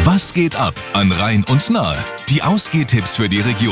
Was geht ab an Rhein und Nahe? Die Ausgehtipps für die Region.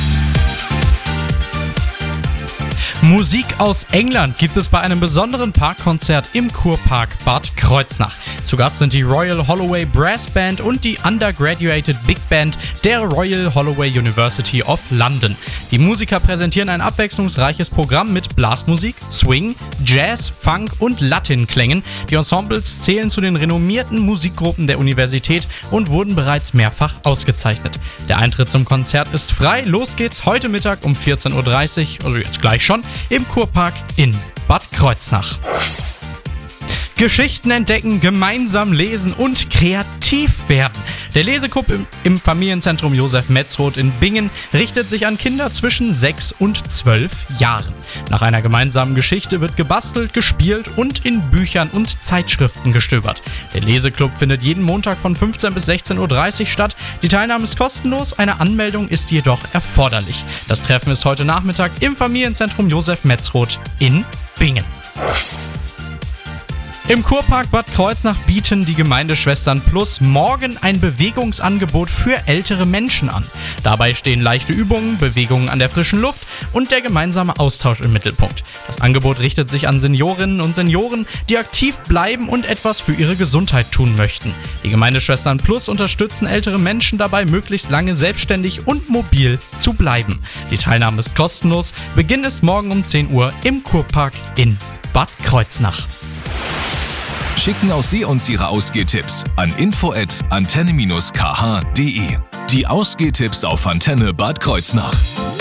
Musik aus England gibt es bei einem besonderen Parkkonzert im Kurpark Bad Kreuznach. Zu Gast sind die Royal Holloway Brass Band und die Undergraduate Big Band der Royal Holloway University of London. Die Musiker präsentieren ein abwechslungsreiches Programm mit Blasmusik, Swing, Jazz, Funk und Latin-Klängen. Die Ensembles zählen zu den renommierten Musikgruppen der Universität und wurden bereits mehrfach ausgezeichnet. Der Eintritt zum Konzert ist frei. Los geht's heute Mittag um 14.30 Uhr, also jetzt gleich schon, im Kurpark in Bad Kreuznach. Geschichten entdecken, gemeinsam lesen und kreativ werden. Der Leseklub im Familienzentrum Josef Metzroth in Bingen richtet sich an Kinder zwischen 6 und 12 Jahren. Nach einer gemeinsamen Geschichte wird gebastelt, gespielt und in Büchern und Zeitschriften gestöbert. Der Leseklub findet jeden Montag von 15 bis 16.30 Uhr statt. Die Teilnahme ist kostenlos, eine Anmeldung ist jedoch erforderlich. Das Treffen ist heute Nachmittag im Familienzentrum Josef Metzroth in Bingen. Im Kurpark Bad Kreuznach bieten die Gemeindeschwestern Plus morgen ein Bewegungsangebot für ältere Menschen an. Dabei stehen leichte Übungen, Bewegungen an der frischen Luft und der gemeinsame Austausch im Mittelpunkt. Das Angebot richtet sich an Seniorinnen und Senioren, die aktiv bleiben und etwas für ihre Gesundheit tun möchten. Die Gemeindeschwestern Plus unterstützen ältere Menschen dabei, möglichst lange selbstständig und mobil zu bleiben. Die Teilnahme ist kostenlos. Beginn ist morgen um 10 Uhr im Kurpark in Bad Kreuznach. Schicken auch Sie uns Ihre Ausgehtipps an info@antenne-kh.de. Die Ausgehtipps auf Antenne Bad Kreuznach.